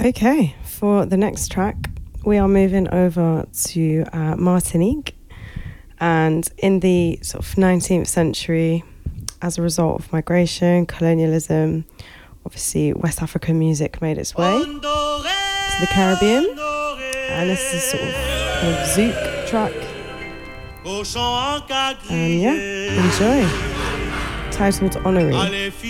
Okay, for the next track, we are moving over to Martinique. And in the sort of 19th century, as a result of migration, colonialism, obviously West African music made its way to the Caribbean. And this is sort of kind of zouk track. And yeah, enjoy. Titled Honoré.